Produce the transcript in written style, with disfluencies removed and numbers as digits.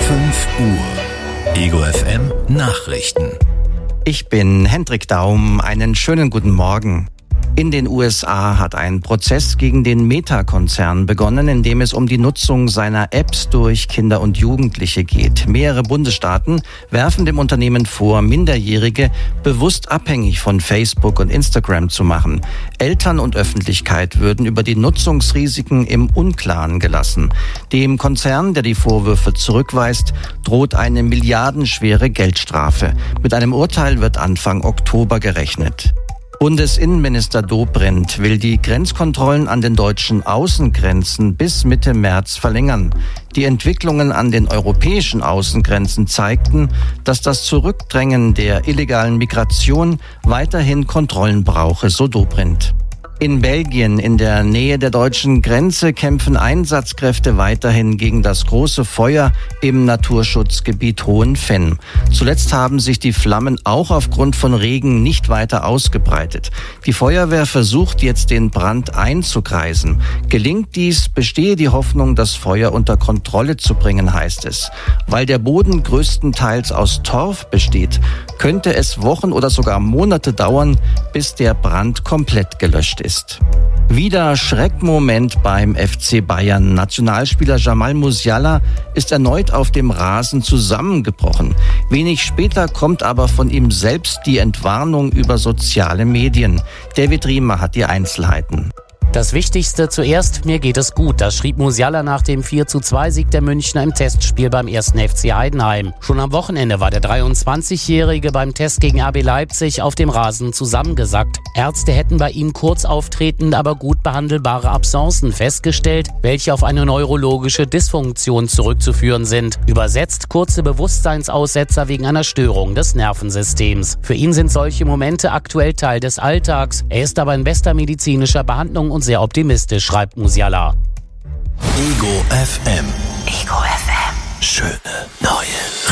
5 Uhr. Ego FM Nachrichten. Ich bin Hendrik Daum. Einen schönen guten Morgen. In den USA hat ein Prozess gegen den Meta-Konzern begonnen, in dem es um die Nutzung seiner Apps durch Kinder und Jugendliche geht. Mehrere Bundesstaaten werfen dem Unternehmen vor, Minderjährige bewusst abhängig von Facebook und Instagram zu machen. Eltern und Öffentlichkeit würden über die Nutzungsrisiken im Unklaren gelassen. Dem Konzern, der die Vorwürfe zurückweist, droht eine milliardenschwere Geldstrafe. Mit einem Urteil wird Anfang Oktober gerechnet. Bundesinnenminister Dobrindt will die Grenzkontrollen an den deutschen Außengrenzen bis Mitte März verlängern. Die Entwicklungen an den europäischen Außengrenzen zeigten, dass das Zurückdrängen der illegalen Migration weiterhin Kontrollen brauche, so Dobrindt. In Belgien, in der Nähe der deutschen Grenze, kämpfen Einsatzkräfte weiterhin gegen das große Feuer im Naturschutzgebiet Hohenfenn. Zuletzt haben sich die Flammen auch aufgrund von Regen nicht weiter ausgebreitet. Die Feuerwehr versucht jetzt, den Brand einzukreisen. Gelingt dies, bestehe die Hoffnung, das Feuer unter Kontrolle zu bringen, heißt es. Weil der Boden größtenteils aus Torf besteht, könnte es Wochen oder sogar Monate dauern, bis der Brand komplett gelöscht ist. Wieder Schreckmoment beim FC Bayern. Nationalspieler Jamal Musiala ist erneut auf dem Rasen zusammengebrochen. Wenig später kommt aber von ihm selbst die Entwarnung über soziale Medien. David Riemer hat die Einzelheiten. Das Wichtigste zuerst, mir geht es gut. Das schrieb Musiala nach dem 4:2-Sieg der Münchner im Testspiel beim 1. FC Heidenheim. Schon am Wochenende war der 23-Jährige beim Test gegen RB Leipzig auf dem Rasen zusammengesackt. Ärzte hätten bei ihm kurz auftretende, aber gut behandelbare Absencen festgestellt, welche auf eine neurologische Dysfunktion zurückzuführen sind. Übersetzt kurze Bewusstseinsaussetzer wegen einer Störung des Nervensystems. Für ihn sind solche Momente aktuell Teil des Alltags. Er ist aber in bester medizinischer Behandlung und sehr optimistisch, schreibt Musiala. Ego FM. Ego FM. Schöne neue